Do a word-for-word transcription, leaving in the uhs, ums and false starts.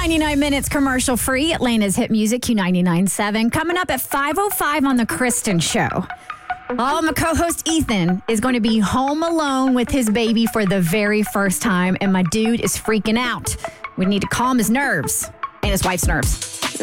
ninety-nine minutes commercial free. Atlanta's hit music, Q ninety-nine point seven. Coming up at five oh five on The Kristen Show. Oh, my co-host Ethan is going to be home alone with his baby for the very first time, and my dude is freaking out. We need to calm his nerves and his wife's nerves.